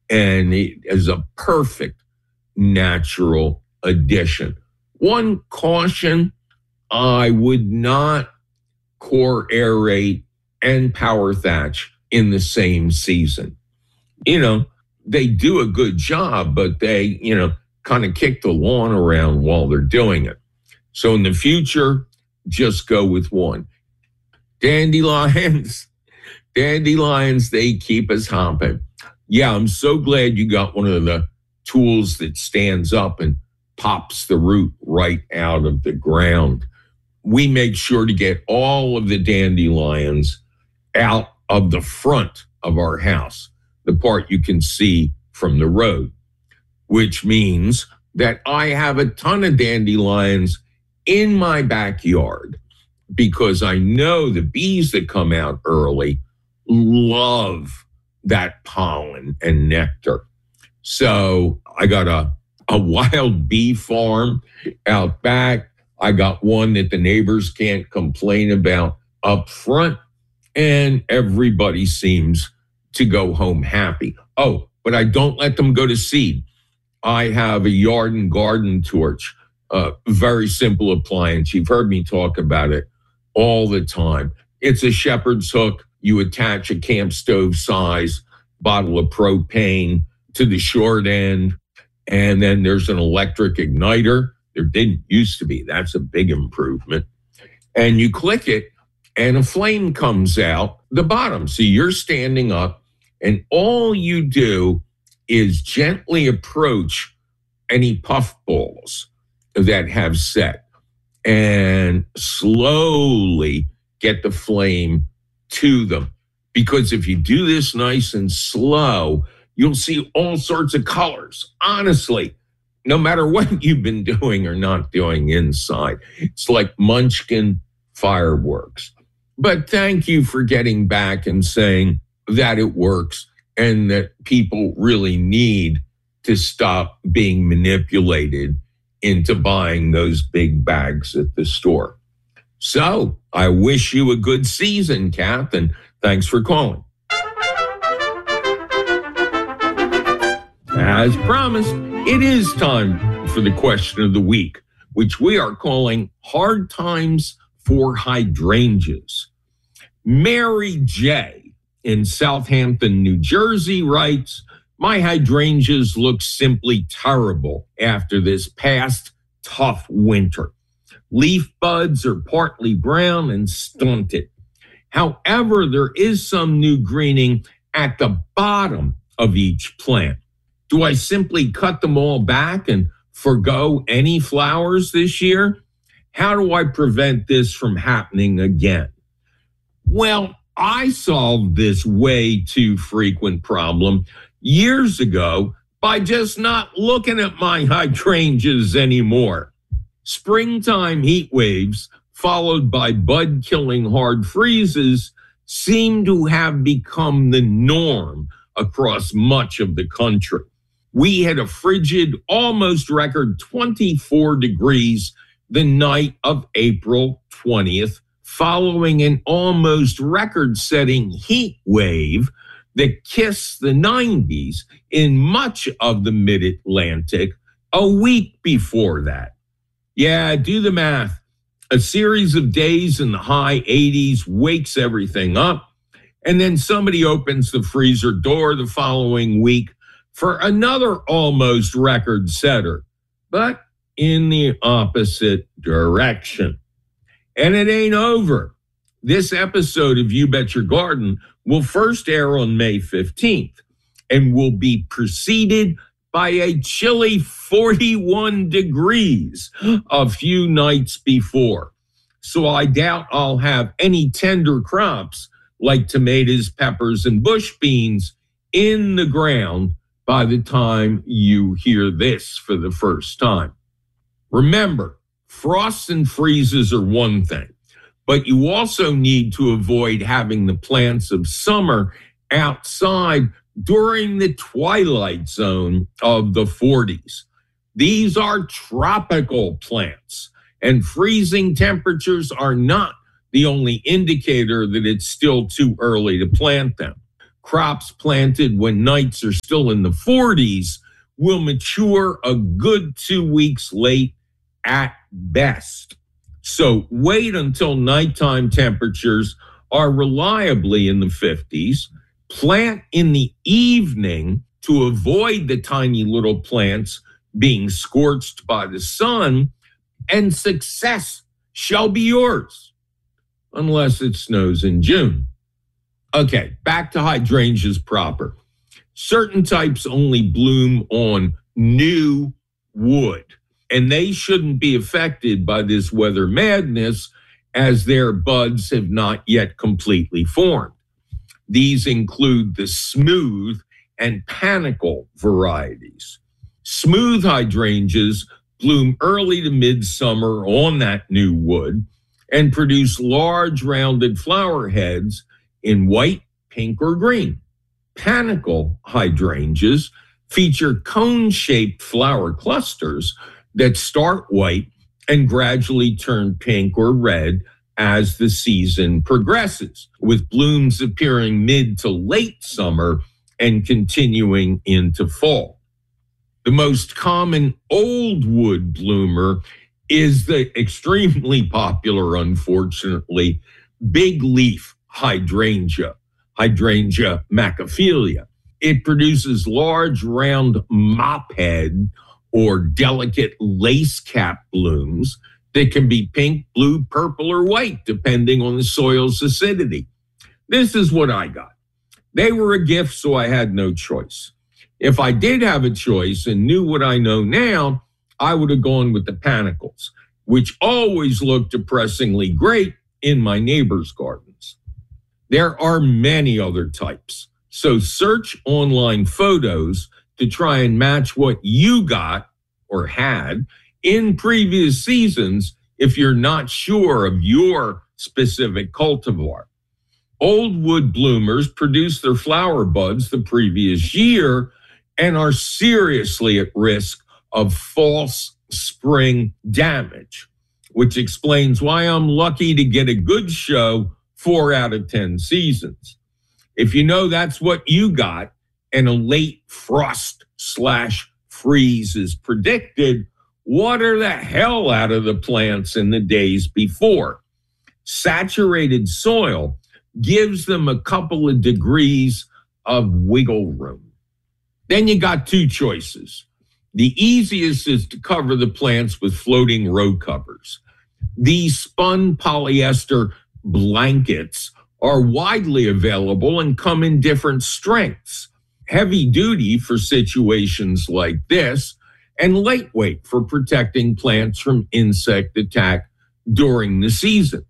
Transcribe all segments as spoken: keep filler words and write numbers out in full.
and it is a perfect natural addition. One caution, I would not core aerate and power thatch in the same season. You know, they do a good job, but they, you know, kind of kick the lawn around while they're doing it. So in the future, just go with one. Dandelions, dandelions, they keep us hopping. Yeah, I'm so glad you got one of the tools that stands up and pops the root right out of the ground. We make sure to get all of the dandelions out of the front of our house, the part you can see from the road, which means that I have a ton of dandelions in my backyard because I know the bees that come out early love that pollen and nectar. So I got a, a wild bee farm out back. I got one that the neighbors can't complain about up front, and everybody seems to go home happy. Oh, but I don't let them go to seed. I have a yard and garden torch, a very simple appliance. You've heard me talk about it all the time. It's a shepherd's hook. You attach a camp stove size bottle of propane to the short end, and then there's an electric igniter. There didn't used to be. That's a big improvement. And you click it, and a flame comes out the bottom. So you're standing up, and all you do is gently approach any puffballs that have set and slowly get the flame to them. Because if you do this nice and slow, you'll see all sorts of colors. Honestly, no matter what you've been doing or not doing inside, it's like Munchkin fireworks. But thank you for getting back and saying that it works and that people really need to stop being manipulated into buying those big bags at the store. So I wish you a good season, Kath, and thanks for calling. As promised, it is time for the question of the week, which we are calling Hard Times for Hydrangeas. Mary J. in Southampton, New Jersey writes, my hydrangeas look simply terrible after this past tough winter. Leaf buds are partly brown and stunted. However, there is some new greening at the bottom of each plant. Do I simply cut them all back and forgo any flowers this year? How do I prevent this from happening again? Well, I solved this way too frequent problem years ago by just not looking at my hydrangeas anymore. Springtime heat waves, followed by bud-killing hard freezes, seem to have become the norm across much of the country. We had a frigid, almost record twenty-four degrees the night of April twentieth, following an almost record-setting heat wave that kissed the nineties in much of the mid-Atlantic a week before that. Yeah, do the math. A series of days in the high eighties wakes everything up, and then somebody opens the freezer door the following week for another almost record setter, but in the opposite direction. And it ain't over. This episode of You Bet Your Garden will first air on May fifteenth and will be preceded by a chilly forty-one degrees a few nights before. So I doubt I'll have any tender crops like tomatoes, peppers, and bush beans in the ground by the time you hear this for the first time. Remember, frosts and freezes are one thing, but you also need to avoid having the plants of summer outside during the twilight zone of the forties. These are tropical plants, and freezing temperatures are not the only indicator that it's still too early to plant them. crops planted when nights are still in the forties will mature a good two weeks late at best. So wait until nighttime temperatures are reliably in the fifties. Plant in the evening to avoid the tiny little plants being scorched by the sun, and success shall be yours, unless it snows in June. Okay, back to hydrangeas proper. Certain types only bloom on new wood, and they shouldn't be affected by this weather madness as their buds have not yet completely formed. These include the smooth and panicle varieties. Smooth hydrangeas bloom early to midsummer on that new wood and produce large rounded flower heads in white, pink, or green. Panicle hydrangeas feature cone-shaped flower clusters that start white and gradually turn pink or red as the season progresses, with blooms appearing mid to late summer and continuing into fall. The most common old wood bloomer is the extremely popular, unfortunately, big leaf hydrangea, Hydrangea macrophylla. It produces large, round mop-head or delicate lace cap blooms that can be pink, blue, purple, or white, depending on the soil's acidity. This is what I got. They were a gift, so I had no choice. If I did have a choice and knew what I know now, I would have gone with the panicles, which always look depressingly great in my neighbor's gardens. There are many other types, so search online photos to try and match what you got or had in previous seasons if you're not sure of your specific cultivar. Old wood bloomers produce their flower buds the previous year and are seriously at risk of false spring damage, which explains why I'm lucky to get a good show four out of ten seasons. If you know that's what you got and a late frost slash freeze is predicted, water the hell out of the plants in the days before. Saturated soil gives them a couple of degrees of wiggle room. Then you got two choices. The easiest is to cover the plants with floating row covers. These spun polyester blankets are widely available and come in different strengths. Heavy duty for situations like this, and lightweight for protecting plants from insect attack during the season.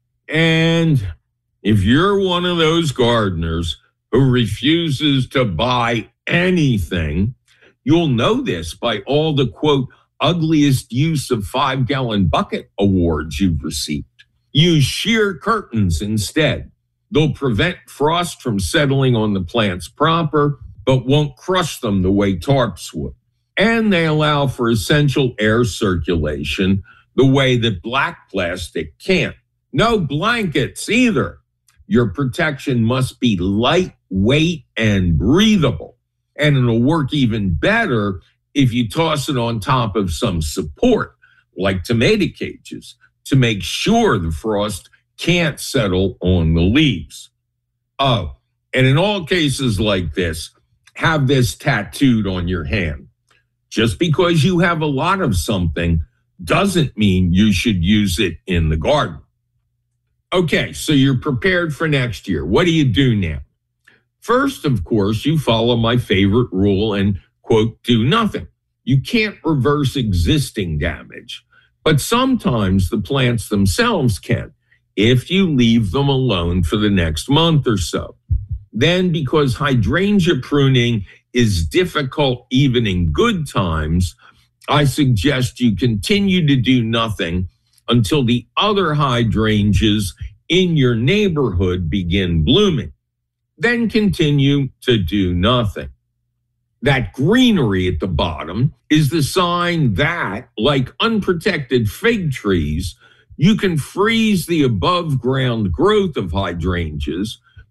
And if you're one of those gardeners who refuses to buy anything, you'll know this by all the, quote, ugliest use of five-gallon bucket awards you've received. Use sheer curtains instead. They'll prevent frost from settling on the plants proper, but won't crush them the way tarps would. And they allow for essential air circulation the way that black plastic can't. No blankets either. Your protection must be lightweight and breathable. And it'll work even better if you toss it on top of some support, like tomato cages, to make sure the frost can't settle on the leaves. Oh, and in all cases like this, have this tattooed on your hand. Just because you have a lot of something doesn't mean you should use it in the garden. Okay, so you're prepared for next year. What do you do now? First, of course, you follow my favorite rule and, quote, do nothing. You can't reverse existing damage, but sometimes the plants themselves can, if you leave them alone for the next month or so. Then, because hydrangea pruning is difficult even in good times, I suggest you continue to do nothing until the other hydrangeas in your neighborhood begin blooming. Then continue to do nothing. That greenery at the bottom is the sign that, like unprotected fig trees, you can freeze the above ground growth of hydrangeas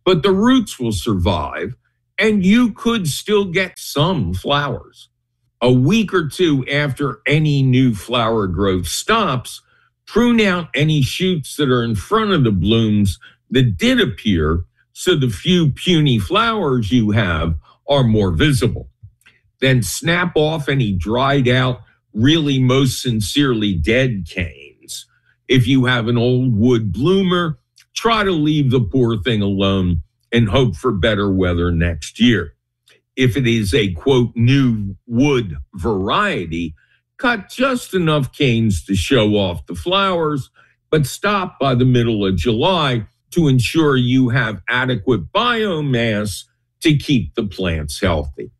but the roots will survive and you could still get some flowers. A week or two after any new flower growth stops, prune out any shoots that are in front of the blooms that did appear so the few puny flowers you have are more visible. Then snap off any dried out, really most sincerely dead canes. If you have an old wood bloomer, try to leave the poor thing alone and hope for better weather next year. If it is a, quote, new wood variety, cut just enough canes to show off the flowers, but stop by the middle of July to ensure you have adequate biomass to keep the plants healthy.